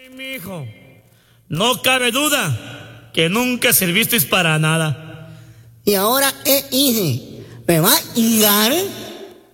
Mijo, no cabe duda que nunca servisteis para nada. Y ahora, hije, ¿me va a hingar?